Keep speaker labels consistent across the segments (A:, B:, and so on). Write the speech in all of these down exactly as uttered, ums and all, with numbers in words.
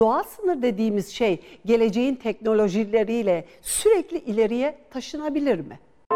A: Doğal sınır dediğimiz şey geleceğin teknolojileriyle sürekli ileriye taşınabilir mi?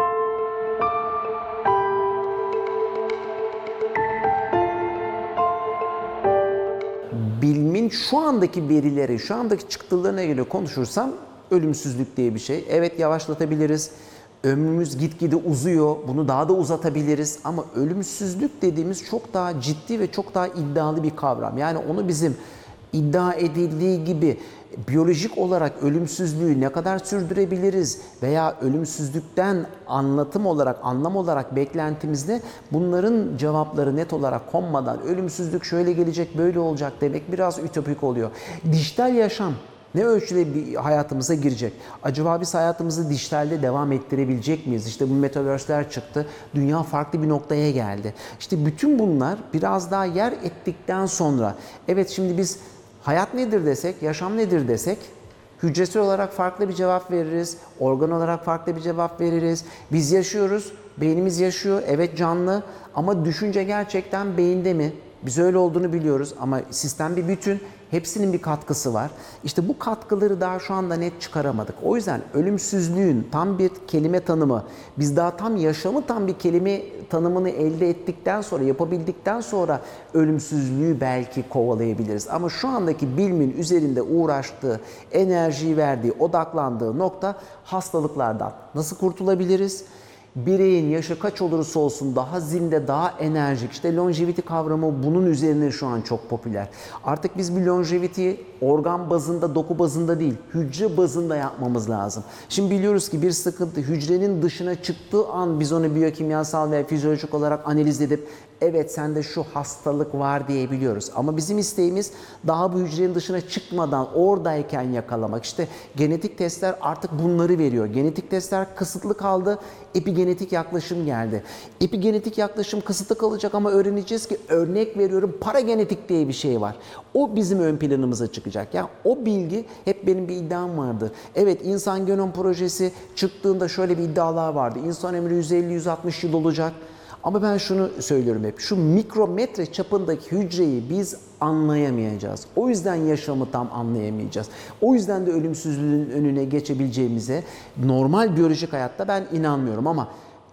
B: Bilimin şu andaki verileri, şu andaki çıktılarına göre konuşursam ölümsüzlük diye bir şey. Evet, yavaşlatabiliriz. Ömrümüz gitgide uzuyor. Bunu daha da uzatabiliriz. Ama ölümsüzlük dediğimiz çok daha ciddi ve çok daha iddialı bir kavram. Yani onu bizim iddia edildiği gibi biyolojik olarak ölümsüzlüğü ne kadar sürdürebiliriz veya ölümsüzlükten anlatım olarak, anlam olarak beklentimizde, bunların cevapları net olarak konmadan ölümsüzlük şöyle gelecek, böyle olacak demek biraz ütopik oluyor. Dijital yaşam ne ölçüde bir hayatımıza girecek? Acaba biz hayatımızı dijitalde devam ettirebilecek miyiz? İşte bu metaverse'ler çıktı. Dünya farklı bir noktaya geldi. İşte bütün bunlar biraz daha yer ettikten sonra, evet şimdi biz hayat nedir desek, yaşam nedir desek, hücresel olarak farklı bir cevap veririz, organ olarak farklı bir cevap veririz. Biz yaşıyoruz, beynimiz yaşıyor, evet canlı, ama düşünce gerçekten beyinde mi? Biz öyle olduğunu biliyoruz ama sistem bir bütün, hepsinin bir katkısı var. İşte bu katkıları daha şu anda net çıkaramadık. O yüzden ölümsüzlüğün tam bir kelime tanımı, biz daha tam yaşamı tam bir kelime tanımını elde ettikten sonra, yapabildikten sonra ölümsüzlüğü belki kovalayabiliriz. Ama şu andaki bilimin üzerinde uğraştığı, enerjiyi verdiği, odaklandığı nokta hastalıklardan nasıl kurtulabiliriz? Bireyin yaşı kaç olursa olsun daha zinde, daha enerjik. İşte longevity kavramı bunun üzerine şu an çok popüler. Artık biz bir longevity'yi organ bazında, doku bazında değil, hücre bazında yapmamız lazım. Şimdi biliyoruz ki bir sıkıntı hücrenin dışına çıktığı an biz onu biyokimyasal veya fizyolojik olarak analiz edip evet sende şu hastalık var diyebiliyoruz. Ama bizim isteğimiz daha bu hücrenin dışına çıkmadan oradayken yakalamak. İşte genetik testler artık bunları veriyor. Genetik testler kısıtlı kaldı. Epigenetik yaklaşım geldi. Epigenetik yaklaşım kısıtlı kalacak ama öğreneceğiz ki, örnek veriyorum, paragenetik diye bir şey var. O bizim ön planımıza çıkacak. Yani o bilgi, hep benim bir iddiam vardı. Evet, insan genom projesi çıktığında şöyle bir iddialar vardı. İnsan ömrü yüz elli yüz altmış yıl olacak. Ama ben şunu söylüyorum hep, şu mikrometre çapındaki hücreyi biz anlayamayacağız. O yüzden yaşamı tam anlayamayacağız. O yüzden de ölümsüzlüğün önüne geçebileceğimize normal biyolojik hayatta ben inanmıyorum. Ama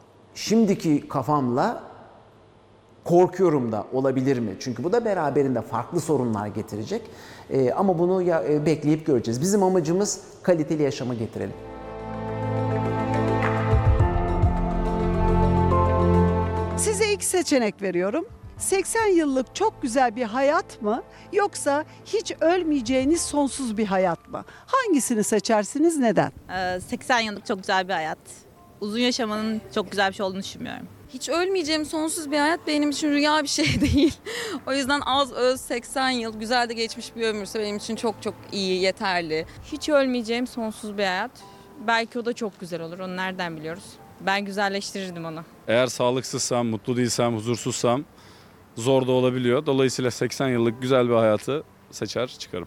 B: şimdiki kafamla korkuyorum da, olabilir mi? Çünkü bu da beraberinde farklı sorunlar getirecek. Ee, ama bunu ya, e, bekleyip göreceğiz. Bizim amacımız kaliteli yaşamı getirelim.
A: Size iki seçenek veriyorum. seksen yıllık çok güzel bir hayat mı, yoksa hiç ölmeyeceğiniz sonsuz bir hayat mı? Hangisini seçersiniz, neden?
C: Ee, seksen yıllık çok güzel bir hayat. Uzun yaşamanın çok güzel bir şey olduğunu düşünmüyorum.
D: Hiç ölmeyeceğim sonsuz bir hayat benim için rüya bir şey değil. O yüzden az öz seksen yıl, güzel de geçmiş bir ömürse benim için çok çok iyi, yeterli.
E: Hiç ölmeyeceğim sonsuz bir hayat. Belki o da çok güzel olur. Onu nereden biliyoruz? Ben güzelleştirirdim onu.
F: Eğer sağlıksızsam, mutlu değilsem, huzursuzsam zor da olabiliyor. Dolayısıyla seksen yıllık güzel bir hayatı seçer çıkarım.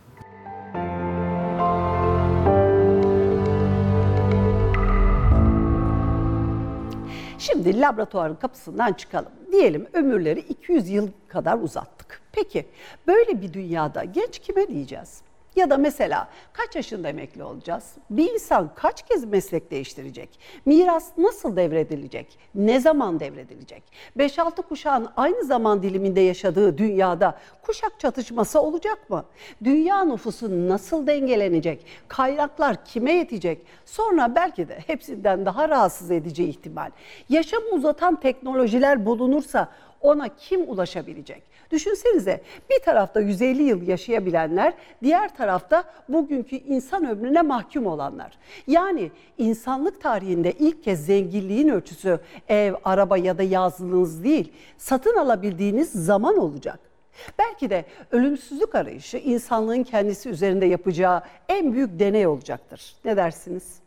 A: Şimdi laboratuvarın kapısından çıkalım. Diyelim ömürleri iki yüz yıl kadar uzattık. Peki böyle bir dünyada genç kime diyeceğiz? Ya da mesela kaç yaşında emekli olacağız? Bir insan kaç kez meslek değiştirecek? Miras nasıl devredilecek? Ne zaman devredilecek? beş altı kuşağın aynı zaman diliminde yaşadığı dünyada kuşak çatışması olacak mı? Dünya nüfusu nasıl dengelenecek? Kaynaklar kime yetecek? Sonra belki de hepsinden daha rahatsız edici ihtimal, yaşamı uzatan teknolojiler bulunursa ona kim ulaşabilecek? Düşünsenize, bir tarafta yüz elli yıl yaşayabilenler, diğer tarafta bugünkü insan ömrüne mahkum olanlar. Yani insanlık tarihinde ilk kez zenginliğin ölçüsü ev, araba ya da yazlığınız değil, satın alabildiğiniz zaman olacak. Belki de ölümsüzlük arayışı insanlığın kendisi üzerinde yapacağı en büyük deney olacaktır. Ne dersiniz?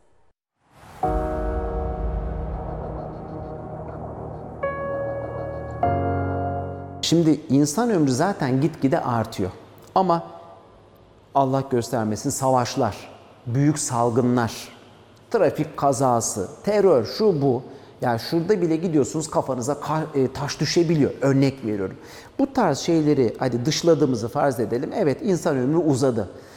B: Şimdi insan ömrü zaten gitgide artıyor. Ama Allah göstermesin, savaşlar, büyük salgınlar, trafik kazası, terör, şu bu. Yani şurada bile gidiyorsunuz, kafanıza taş düşebiliyor. Örnek veriyorum. Bu tarz şeyleri hadi dışladığımızı farz edelim. Evet, insan ömrü uzadı.